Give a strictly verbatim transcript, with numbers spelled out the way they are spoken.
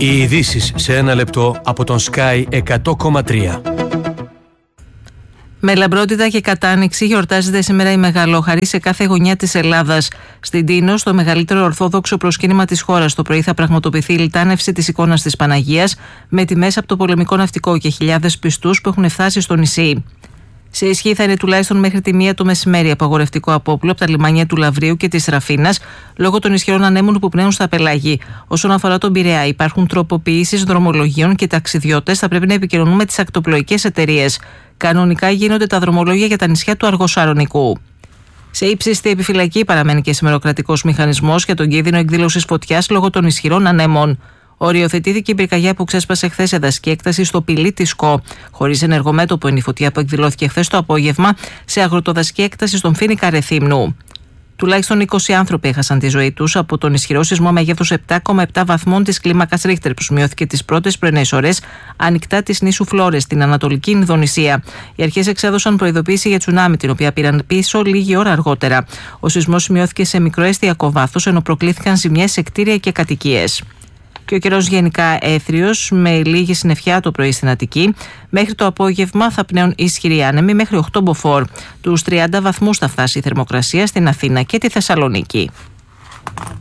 Οι ειδήσεις σε ένα λεπτό από τον Sky εκατό κόμμα τρία. Με λαμπρότητα και κατάνοιξη γιορτάζεται σήμερα η Μεγαλόχαρη σε κάθε γωνιά της Ελλάδας. Στην Τίνο, το μεγαλύτερο ορθόδοξο προσκύνημα της χώρας, το πρωί θα πραγματοποιηθεί η λιτάνευση της εικόνας της Παναγίας με τιμές από το πολεμικό ναυτικό και χιλιάδες πιστούς που έχουν φτάσει στο νησί. Σε ισχύ θα είναι τουλάχιστον μέχρι τη μία το μεσημέρι απαγορευτικό απόπλου από τα λιμάνια του Λαβρίου και της Ραφίνας λόγω των ισχυρών ανέμων που πνέουν στα πελάγη. Όσον αφορά τον Πειραιά, υπάρχουν τροποποιήσεις δρομολογίων και οι ταξιδιώτες θα πρέπει να επικοινωνούν με τις ακτοπλοϊκές εταιρείες. Κανονικά γίνονται τα δρομολόγια για τα νησιά του Αργοσαρονικού. Σε ύψιστη επιφυλακή παραμένει και σήμερα ο κρατικός μηχανισμός για τον κίνδυνο εκδήλωσης φωτιάς λόγω των ισχυρών ανέμων. Οριοθετήθηκε η πυρκαγιά που ξέσπασε χθες σε δασική έκταση στο Πηλί της Σκο. Χωρίς ενεργομέτωπο είναι η φωτιά που εκδηλώθηκε χθες το απόγευμα σε αγροτοδασική έκταση στον Φοίνικα Ρεθύμνου. Τουλάχιστον είκοσι άνθρωποι έχασαν τη ζωή τους από τον ισχυρό σεισμό μεγέθους επτά κόμμα επτά βαθμών της κλίμακας Ρίχτερ που σημειώθηκε τις πρώτες πρωινές ώρες ανοιχτά της νήσου Φλόρες στην Ανατολική Ινδονησία. Οι αρχές εξέδωσαν προειδοποίηση για τσουνάμι, την οποία πήραν πίσω λίγη ώρα αργότερα. Ο σεισμός σημειώθηκε σε μικροαιστιακό βάθος, ενώ προκλήθηκαν ζημιές σε κτίρια και κατοικίες. Και ο καιρός γενικά έθριος, με λίγη συννεφιά το πρωί στην Αττική. Μέχρι το απόγευμα θα πνέουν ισχυροί άνεμοι μέχρι οκτώ μποφόρ. Τους τριάντα βαθμούς θα φτάσει η θερμοκρασία στην Αθήνα και τη Θεσσαλονίκη.